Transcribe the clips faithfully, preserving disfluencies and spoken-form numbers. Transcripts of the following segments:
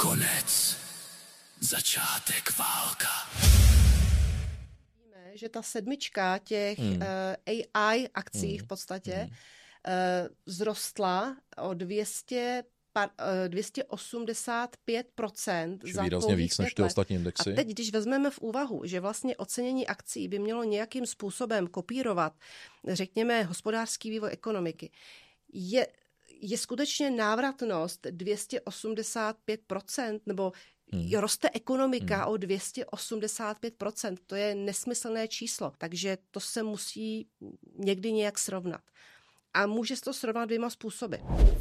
Konec. Začátek válka. Víme, že ta sedmička těch Hmm. uh, A I akcí Hmm. v podstatě Hmm. uh, vzrostla o dvě stě, par, uh, dvě stě osmdesát pět procent Čiže za výrazně pouhých víc než pět ty let. ostatní indexy. A teď, když vezmeme v úvahu, že vlastně ocenění akcí by mělo nějakým způsobem kopírovat, řekněme, hospodářský vývoj ekonomiky, je, je skutečně návratnost dvě stě osmdesát pět procent, nebo Hmm. roste ekonomika Hmm. o dvě stě osmdesát pět procent. To je nesmyslné číslo, takže to se musí někdy nějak srovnat. A může se to srovnat dvěma způsoby.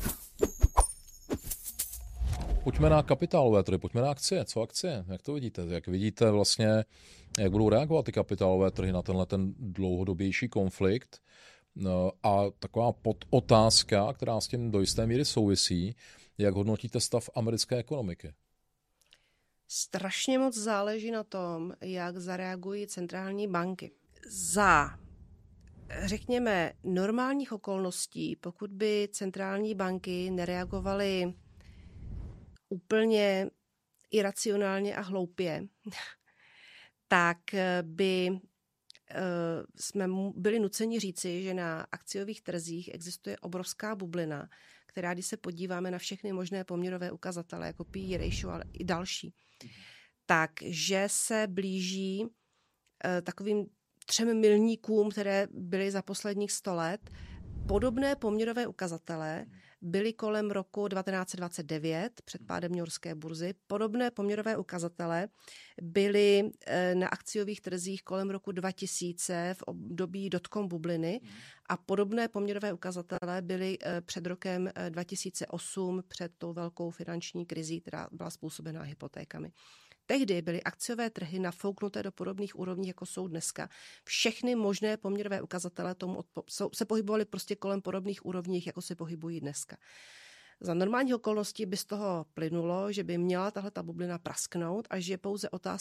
Pojďme na kapitálové trhy, pojďme na akcie. Co akcie? Jak to vidíte? Jak vidíte vlastně, jak budou reagovat ty kapitálové trhy na tenhle ten dlouhodobější konflikt? No, a taková podotázka, která s tím do jisté míry souvisí, jak hodnotíte stav americké ekonomiky? Strašně moc záleží na tom, jak zareagují centrální banky. Za, řekněme, normálních okolností, pokud by centrální banky nereagovaly úplně iracionálně a hloupě, tak by jsme byli nuceni říci, že na akciových trzích existuje obrovská bublina, která, když se podíváme na všechny možné poměrové ukazatele, jako P E ratio, ale i další, takže se blíží takovým třem milníkům, které byly za posledních sto let. Podobné poměrové ukazatele byly kolem roku devatenáct dvacet devět před pádem newyorské burzy. Podobné poměrové ukazatele byly na akciových trzích kolem roku dva tisíce v období dotcom bubliny a podobné poměrové ukazatele byly před rokem dva tisíce osm před tou velkou finanční krizí, která byla způsobená hypotékami. Tehdy byly akciové trhy nafouknuté do podobných úrovní, jako jsou dneska. Všechny možné poměrové ukazatele tomu odpo- jsou, se pohybovaly prostě kolem podobných úrovní, jako se pohybují dneska. Za normálních okolností by z toho plynulo, že by měla tahle ta bublina prasknout a že je pouze otázka